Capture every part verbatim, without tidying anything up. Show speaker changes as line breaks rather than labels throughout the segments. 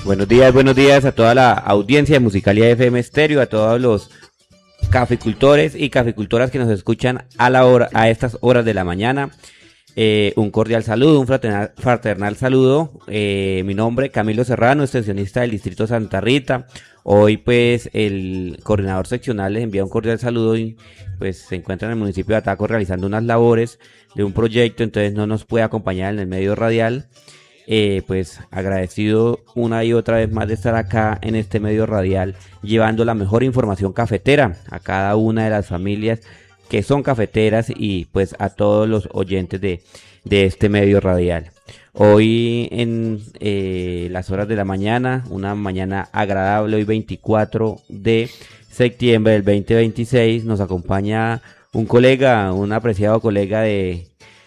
Buenos días, buenos días a toda la audiencia de Musicalia F M Estéreo, a todos los caficultores y caficultoras que nos escuchan a la hora, a estas horas de la mañana. Eh, un cordial saludo, un fraternal, fraternal saludo. Eh, mi nombre, Camilo Serrano, extensionista del Distrito Santa Rita. Hoy pues el coordinador seccional les envía un cordial saludo y pues se encuentra en el municipio de Ataco realizando unas labores de un proyecto, entonces no nos puede acompañar en el medio radial. Eh, pues agradecido una y otra vez más de estar acá en este medio radial llevando la mejor información cafetera a cada una de las familias que son cafeteras y pues a todos los oyentes de, de este medio radial. Hoy en eh, las horas de la mañana, una mañana agradable, hoy veinticuatro de septiembre del veinte veintiséis, nos acompaña un colega, un apreciado colega de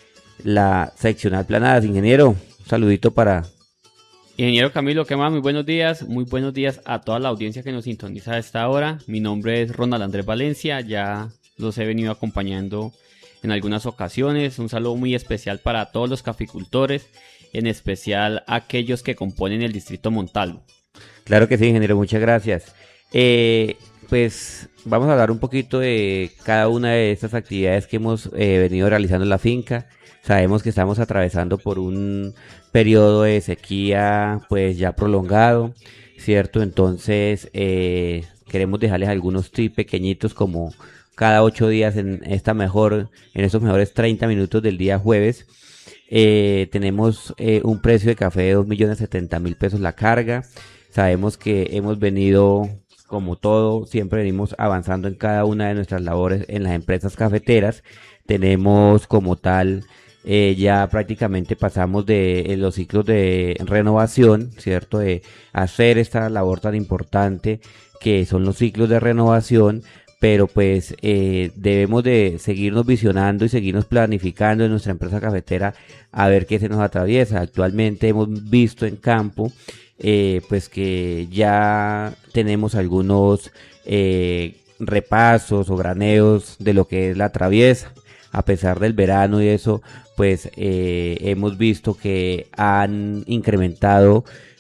la seccional Planadas, ingeniero. Saludito para...
Ingeniero Camilo, ¿qué más? Muy buenos días, muy buenos días a toda la audiencia que nos sintoniza a esta hora. Mi nombre es Ronald Andrés Valencia, ya los he venido acompañando en algunas ocasiones. Un saludo muy especial para todos los caficultores, en especial aquellos que componen el distrito Montalvo.
Claro que sí, ingeniero, muchas gracias. Eh, pues vamos a hablar un poquito de cada una de estas actividades que hemos eh, venido realizando en la finca. Sabemos que estamos atravesando por un periodo de sequía pues ya prolongado, ¿cierto? Entonces eh, queremos dejarles algunos tips pequeñitos como cada ocho días en esta mejor, en estos mejores treinta minutos del día jueves. Eh, tenemos eh, un precio de café de dos millones setenta mil pesos la carga. Sabemos que hemos venido, como todo, siempre venimos avanzando en cada una de nuestras labores en las empresas cafeteras. Tenemos como tal... Eh, ya prácticamente pasamos de eh, los ciclos de renovación, ¿cierto? De hacer esta labor tan importante que son los ciclos de renovación, pero pues eh, debemos de seguirnos visionando y seguirnos planificando en nuestra empresa cafetera a ver qué se nos atraviesa. Actualmente hemos visto en campo eh, pues que ya tenemos algunos eh, repasos o graneos de lo que es la traviesa. A pesar del verano y eso, pues eh, hemos visto que han incrementado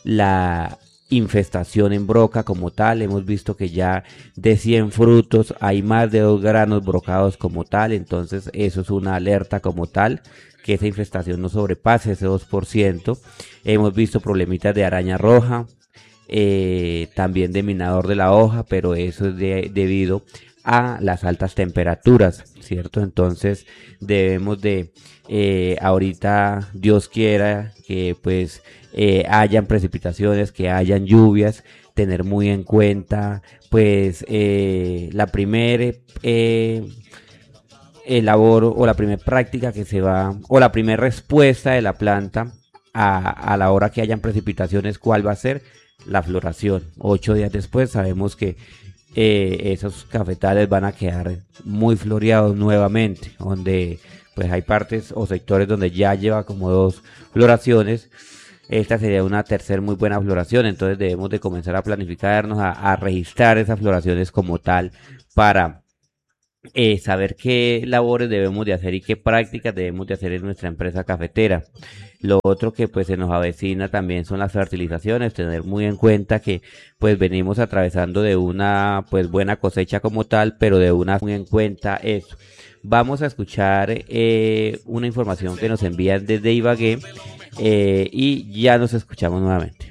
la infestación en broca como tal. Hemos visto que ya de cien frutos hay más de dos granos brocados como tal. Entonces eso es una alerta como tal, que esa infestación no sobrepase ese dos por ciento. Hemos visto problemitas de araña roja, eh, también de minador de la hoja, pero eso es de, debido a las altas temperaturas, ¿cierto? Entonces debemos de, eh, ahorita Dios quiera que pues eh, hayan precipitaciones, que hayan lluvias, tener muy en cuenta pues eh, la primera eh, eh, labor o la primera práctica que se va, o la primera respuesta de la planta a, a la hora que hayan precipitaciones, ¿cuál va a ser? La floración. Ocho días después sabemos que Eh, esos cafetales van a quedar muy floreados nuevamente, donde pues hay partes o sectores donde ya lleva como dos floraciones. Esta sería una tercera muy buena floración, entonces debemos de comenzar a planificarnos, a, a registrar esas floraciones como tal para eh, saber qué labores debemos de hacer y qué prácticas debemos de hacer en nuestra empresa cafetera. Lo otro que pues se nos avecina también son las fertilizaciones, tener muy en cuenta que pues venimos atravesando de una pues buena cosecha como tal, pero de una muy en cuenta eso. Vamos a escuchar eh, una información que nos envían desde Ibagué eh, y ya nos escuchamos nuevamente.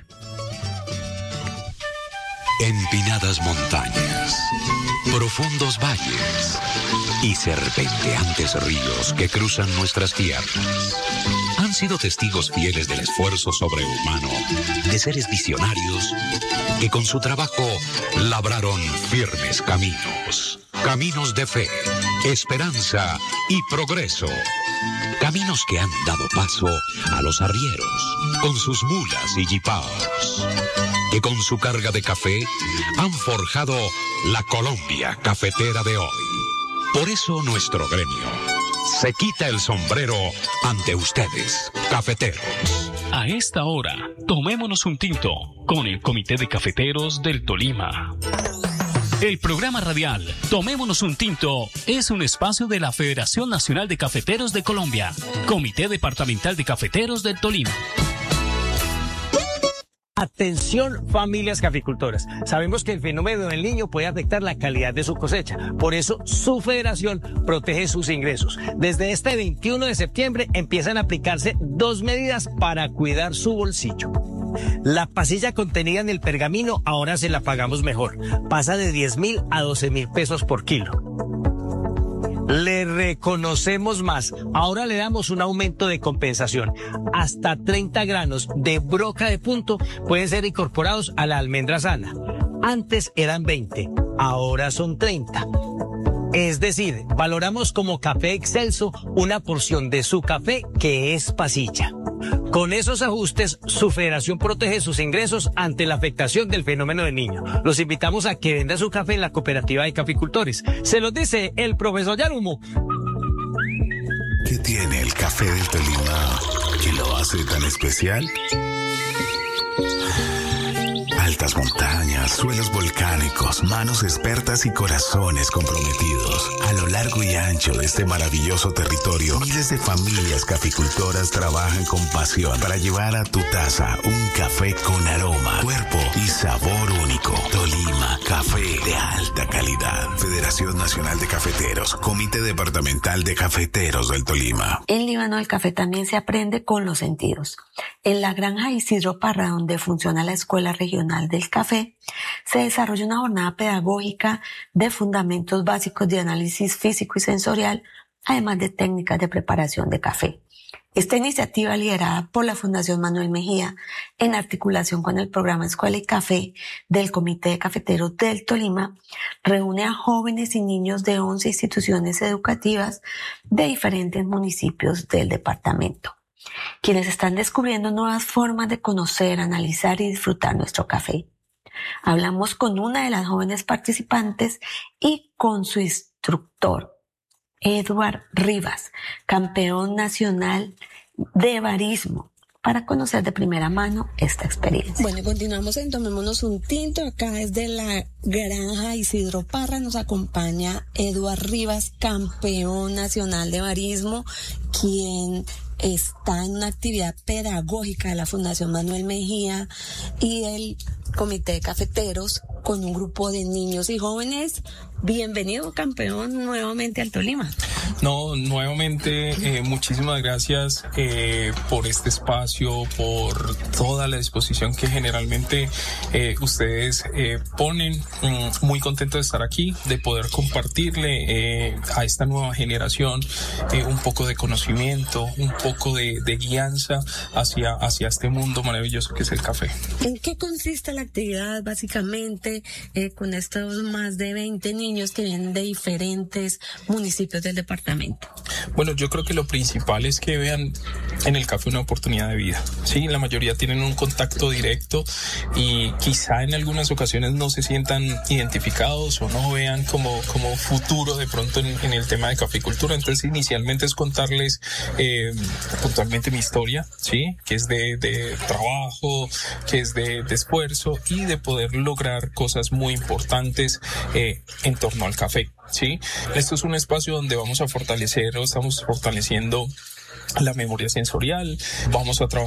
Empinadas montañas, profundos valles y serpenteantes ríos que cruzan nuestras tierras han sido testigos fieles del esfuerzo sobrehumano de seres visionarios que con su trabajo labraron firmes caminos, caminos de fe, esperanza y progreso, caminos que han dado paso a los arrieros con sus mulas y jipaos, que con su carga de café han forjado la Colombia cafetera de hoy. Por eso nuestro gremio se quita el sombrero ante ustedes, cafeteros.
A esta hora, tomémonos un tinto con el Comité de Cafeteros del Tolima. El programa radial Tomémonos un tinto es un espacio de la Federación Nacional de Cafeteros de Colombia, Comité Departamental de Cafeteros del Tolima.
Atención, familias caficultoras. Sabemos que el fenómeno del niño puede afectar la calidad de su cosecha. Por eso, su federación protege sus ingresos. Desde este veintiuno de septiembre empiezan a aplicarse dos medidas para cuidar su bolsillo. La pasilla contenida en el pergamino ahora se la pagamos mejor. Pasa de diez mil a doce mil pesos por kilo. Le reconocemos más. Ahora le damos un aumento de compensación. Hasta treinta granos de broca de punto pueden ser incorporados a la almendra sana. Antes eran veinte, ahora son treinta. Es decir, valoramos como café excelso una porción de su café que es pasilla. Con esos ajustes, su federación protege sus ingresos ante la afectación del fenómeno del niño. Los invitamos a que venda su café en la cooperativa de caficultores. Se los dice el profesor Yarumo.
¿Qué tiene el café del Tolima que lo hace tan especial? Altas montañas, suelos volcánicos, manos expertas y corazones comprometidos. A lo largo y ancho de este maravilloso territorio, miles de familias caficultoras trabajan con pasión para llevar a tu taza un café con aroma, cuerpo y sabor único. Tolima, café de alta calidad. Federación Nacional de Cafeteros, Comité Departamental de Cafeteros del Tolima.
En Líbano el café también se aprende con los sentidos. En la granja Isidro Parra, donde funciona la Escuela Regional del Café, se desarrolla una jornada pedagógica de fundamentos básicos de análisis físico y sensorial, además de técnicas de preparación de café. Esta iniciativa, liderada por la Fundación Manuel Mejía, en articulación con el programa Escuela y Café del Comité de Cafeteros del Tolima, reúne a jóvenes y niños de once instituciones educativas de diferentes municipios del departamento, quienes están descubriendo nuevas formas de conocer, analizar y disfrutar nuestro café. Hablamos con una de las jóvenes participantes y con su instructor, Eduard Rivas, campeón nacional de barismo, para conocer de primera mano esta experiencia.
Bueno, continuamos en Tomémonos un Tinto. Acá desde la granja Isidro Parra nos acompaña Eduard Rivas, campeón nacional de barismo, quien está en una actividad pedagógica de la Fundación Manuel Mejía y el Comité de Cafeteros con un grupo de niños y jóvenes. Bienvenido, campeón, nuevamente al Tolima.
No, nuevamente, eh, muchísimas gracias eh, por este espacio, por toda la disposición que generalmente eh, ustedes eh, ponen. Mm, muy contento de estar aquí, de poder compartirle eh, a esta nueva generación eh, un poco de conocimiento, un poco de, de guianza hacia, hacia este mundo maravilloso que es el café.
¿En qué consiste la actividad básicamente eh, con estos más de veinte niños que vienen de diferentes municipios del departamento?
Bueno, yo creo que lo principal es que vean en el café una oportunidad de vida. Sí, la mayoría tienen un contacto directo y quizá en algunas ocasiones no se sientan identificados o no vean como, como futuro de pronto en, en el tema de caficultura. Entonces, inicialmente es contarles eh, puntualmente mi historia, sí, que es de, de trabajo, que es de, de esfuerzo y de poder lograr cosas muy importantes eh, en torno al café, ¿sí? Esto es un espacio donde vamos a fortalecer o estamos fortaleciendo la memoria sensorial, vamos a trabajar